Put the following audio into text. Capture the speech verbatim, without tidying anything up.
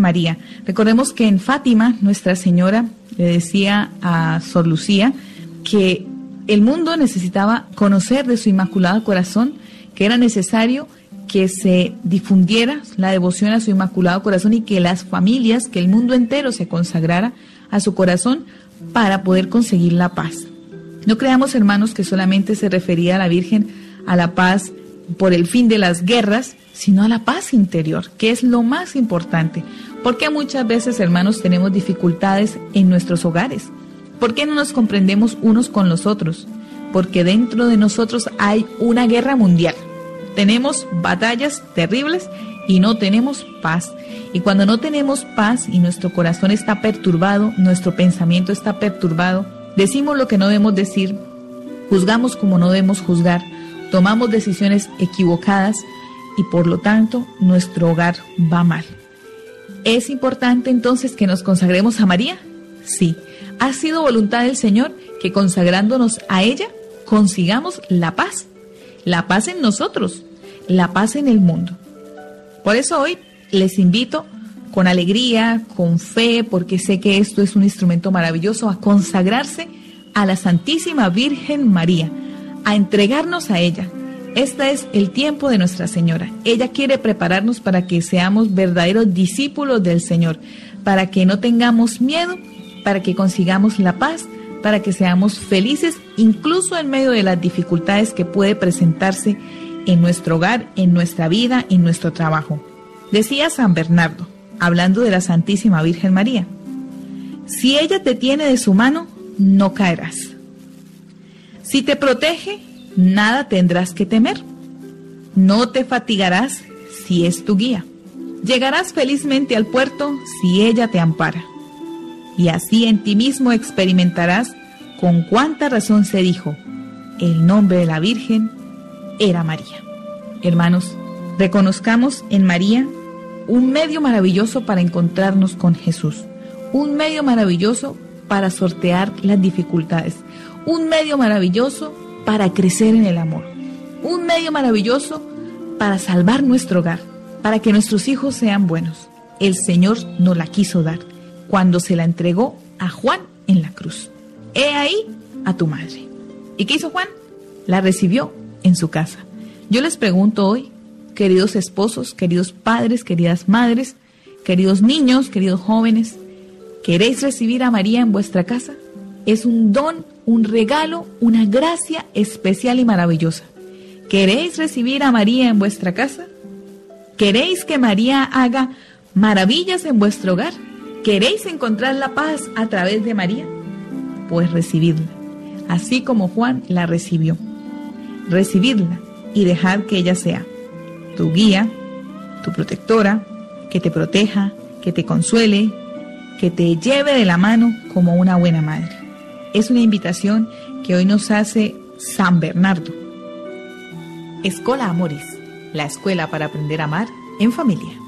María. Recordemos que en Fátima, Nuestra Señora le decía a Sor Lucía que el mundo necesitaba conocer de su Inmaculado Corazón, que era necesario que se difundiera la devoción a su Inmaculado Corazón y que las familias, que el mundo entero se consagrara a su corazón para poder conseguir la paz. No creamos, hermanos, que solamente se refería a la Virgen a la paz por el fin de las guerras, sino a la paz interior, que es lo más importante. Porque muchas veces, hermanos, tenemos dificultades en nuestros hogares. ¿Por qué no nos comprendemos unos con los otros? Porque dentro de nosotros hay una guerra mundial. Tenemos batallas terribles y no tenemos paz. Y cuando no tenemos paz y nuestro corazón está perturbado, nuestro pensamiento está perturbado, decimos lo que no debemos decir, juzgamos como no debemos juzgar, tomamos decisiones equivocadas y por lo tanto nuestro hogar va mal. ¿Es importante entonces que nos consagremos a María? Sí. ¿Ha sido voluntad del Señor que consagrándonos a ella consigamos la paz? La paz en nosotros, la paz en el mundo. Por eso hoy les invito con alegría, con fe, porque sé que esto es un instrumento maravilloso, a consagrarse a la Santísima Virgen María, a entregarnos a ella. Este es el tiempo de Nuestra Señora. Ella quiere prepararnos para que seamos verdaderos discípulos del Señor, para que no tengamos miedo, para que consigamos la paz, para que seamos felices, incluso en medio de las dificultades que puede presentarse en nuestro hogar, en nuestra vida, en nuestro trabajo. Decía San Bernardo, hablando de la Santísima Virgen María: si ella te tiene de su mano, no caerás. Si te protege, nada tendrás que temer. No te fatigarás si es tu guía. Llegarás felizmente al puerto si ella te ampara. Y así en ti mismo experimentarás con cuánta razón se dijo: el nombre de la Virgen era María. Hermanos, reconozcamos en María un medio maravilloso para encontrarnos con Jesús, un medio maravilloso para sortear las dificultades, un medio maravilloso para crecer en el amor, un medio maravilloso para salvar nuestro hogar, para que nuestros hijos sean buenos. El Señor nos la quiso dar cuando se la entregó a Juan en la cruz. He ahí a tu madre. ¿Y qué hizo Juan? La recibió en su casa. Yo les pregunto hoy, queridos esposos, queridos padres, queridas madres, queridos niños, queridos jóvenes, ¿queréis recibir a María en vuestra casa? Es un don, un regalo, una gracia especial y maravillosa. ¿Queréis recibir a María en vuestra casa? ¿Queréis que María haga maravillas en vuestro hogar? ¿Queréis encontrar la paz a través de María? Pues recibidla, así como Juan la recibió. Recibidla y dejar que ella sea tu guía, tu protectora, que te proteja, que te consuele, que te lleve de la mano como una buena madre. Es una invitación que hoy nos hace San Bernardo. Escola Amoris, la escuela para aprender a amar en familia.